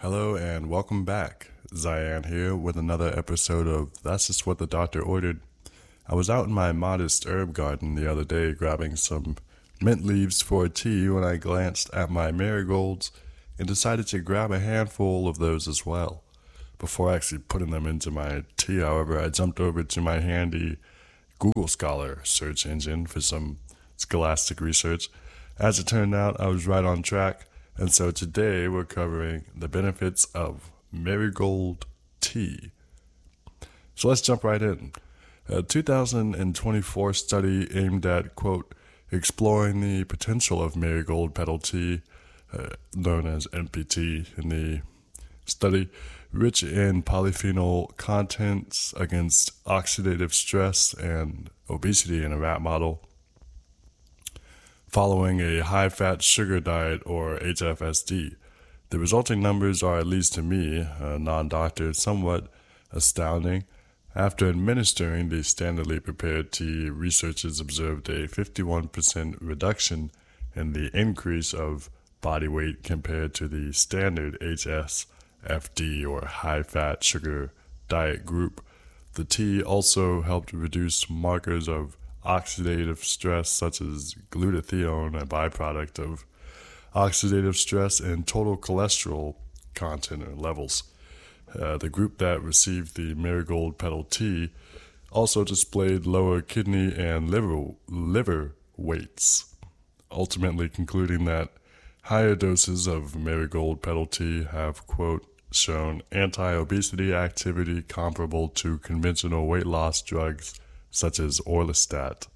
Hello and welcome back. Zayan here with another episode of That's Just What the Doctor Ordered. I was out in my modest herb garden the other day grabbing some mint leaves for a tea when I glanced at my marigolds and decided to grab a handful of those as well. Before actually putting them into my tea, however, I jumped over to my handy Google Scholar search engine for some scholastic research. As it turned out, I was right on track. And so today we're covering the benefits of marigold tea. So let's jump right in. A 2024 study aimed at, quote, exploring the potential of marigold petal tea, known as MPT in the study, rich in polyphenol contents against oxidative stress and obesity in a rat model, following a high-fat sugar diet or HFSD. The resulting numbers are, at least to me, a non-doctor, somewhat astounding. After administering the standardly prepared tea, researchers observed a 51% reduction in the increase of body weight compared to the standard HSFD or high-fat sugar diet group. The tea also helped reduce markers of oxidative stress such as glutathione, a byproduct of oxidative stress, and total cholesterol content or levels. The group that received the marigold petal tea also displayed lower kidney and liver weights, ultimately concluding that higher doses of marigold petal tea have, quote, shown anti-obesity activity comparable to conventional weight loss drugs such as Orlistat,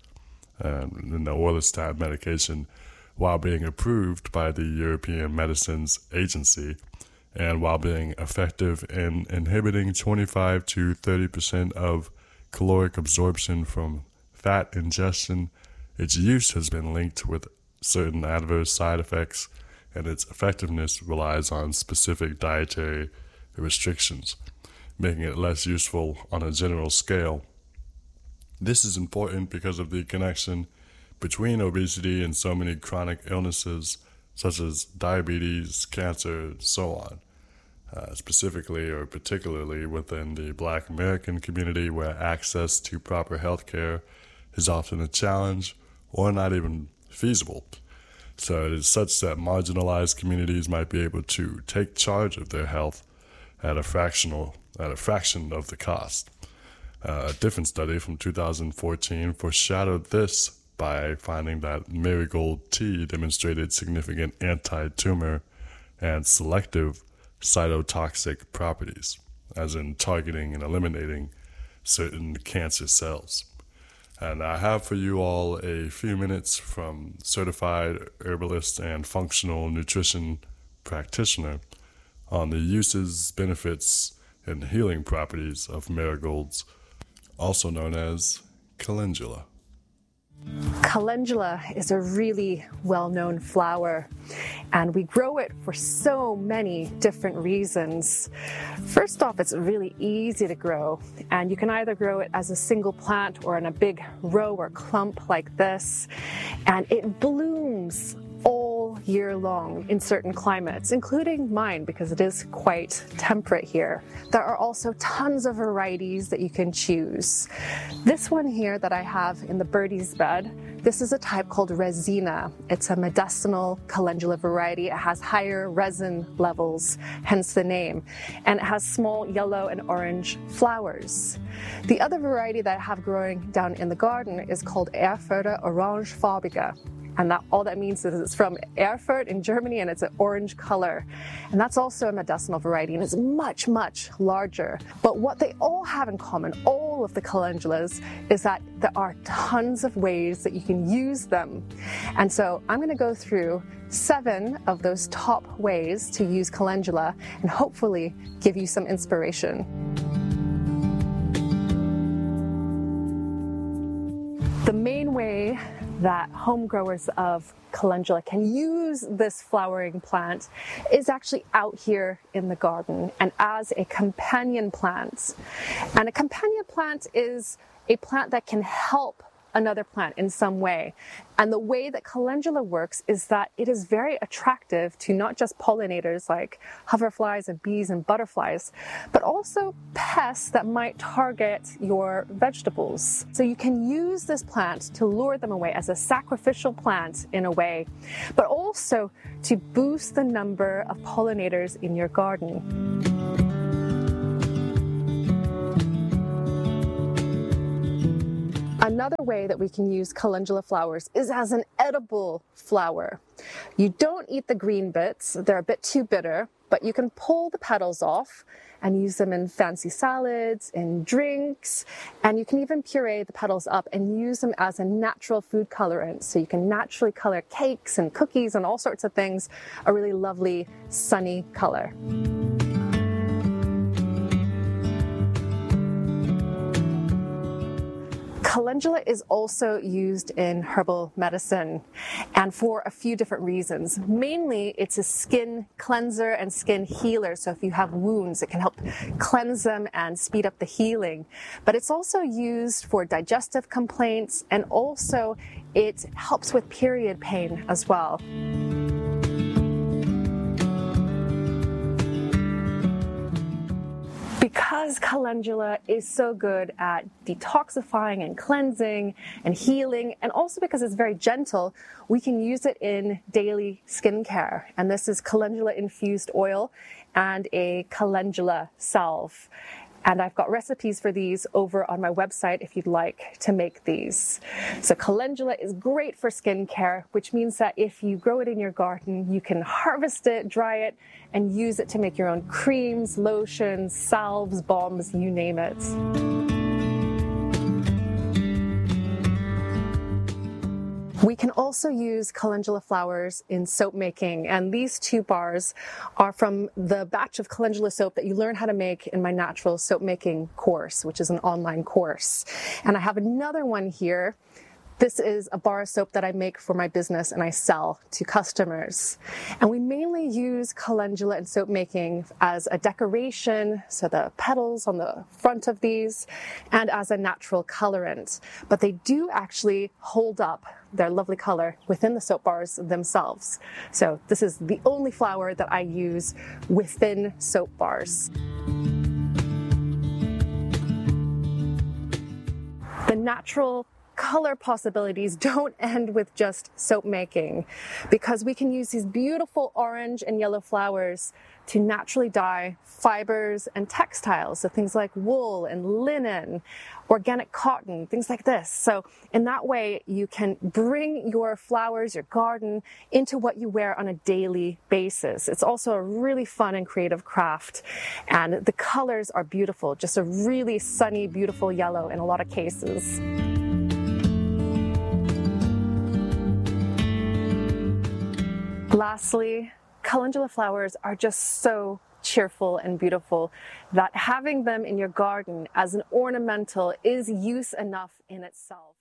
and the Orlistat medication, while being approved by the European Medicines Agency, and while being effective in inhibiting 25 to 30% of caloric absorption from fat ingestion, its use has been linked with certain adverse side effects, and its effectiveness relies on specific dietary restrictions, making it less useful on a general scale. This is important because of the connection between obesity and so many chronic illnesses such as diabetes, cancer, and so on, specifically or particularly within the Black American community where access to proper health care is often a challenge or not even feasible. So it is such that marginalized communities might be able to take charge of their health at a fraction of the cost. A different study from 2014 foreshadowed this by finding that marigold tea demonstrated significant anti-tumor and selective cytotoxic properties, as in targeting and eliminating certain cancer cells. And I have for you all a few minutes from certified herbalist and functional nutrition practitioner on the uses, benefits, and healing properties of marigolds, also known as calendula. Calendula is a really well-known flower, and we grow it for so many different reasons. First off, it's really easy to grow, and you can either grow it as a single plant or in a big row or clump like this, and it blooms all year long in certain climates, including mine because it is quite temperate here. There are also tons of varieties that you can choose. This one here that I have in the birdie's bed, this is a type called Resina. It's a medicinal calendula variety. It has higher resin levels, hence the name, and it has small yellow and orange flowers. The other variety that I have growing down in the garden is called Erfurter Orangefarbiger. And all that means is it's from Erfurt in Germany, and it's an orange color. And that's also a medicinal variety, and it's much, much larger. But what they all have in common, all of the calendulas, is that there are tons of ways that you can use them. And so I'm going to go through 7 of those top ways to use calendula and hopefully give you some inspiration. The main way that home growers of calendula can use this flowering plant is actually out here in the garden and as a companion plant. And a companion plant is a plant that can help another plant in some way. And the way that calendula works is that it is very attractive to not just pollinators like hoverflies and bees and butterflies, but also pests that might target your vegetables. So you can use this plant to lure them away as a sacrificial plant in a way, but also to boost the number of pollinators in your garden. Another way that we can use calendula flowers is as an edible flower. You don't eat the green bits, they're a bit too bitter, but you can pull the petals off and use them in fancy salads, in drinks, and you can even puree the petals up and use them as a natural food colorant. So you can naturally color cakes and cookies and all sorts of things a really lovely sunny color. Calendula is also used in herbal medicine, and for a few different reasons. Mainly, it's a skin cleanser and skin healer, so if you have wounds, it can help cleanse them and speed up the healing. But it's also used for digestive complaints, and also it helps with period pain as well. Because calendula is so good at detoxifying and cleansing and healing, and also because it's very gentle, we can use it in daily skincare. And this is calendula infused oil and a calendula salve. And I've got recipes for these over on my website if you'd like to make these. So calendula is great for skincare, which means that if you grow it in your garden, you can harvest it, dry it, and use it to make your own creams, lotions, salves, balms, you name it. We can also use calendula flowers in soap making, and these 2 bars are from the batch of calendula soap that you learn how to make in my natural soap making course, which is an online course. And I have another one here. This is a bar of soap that I make for my business and I sell to customers. And we mainly use calendula in soap making as a decoration, so the petals on the front of these, and as a natural colorant. But they do actually hold up their lovely color within the soap bars themselves. So this is the only flower that I use within soap bars. The natural color possibilities don't end with just soap making, because we can use these beautiful orange and yellow flowers to naturally dye fibers and textiles, so things like wool and linen, organic cotton, things like this. So in that way, you can bring your flowers, your garden, into what you wear on a daily basis. It's also a really fun and creative craft, and the colors are beautiful, just a really sunny, beautiful yellow in a lot of cases. Lastly, calendula flowers are just so cheerful and beautiful that having them in your garden as an ornamental is use enough in itself.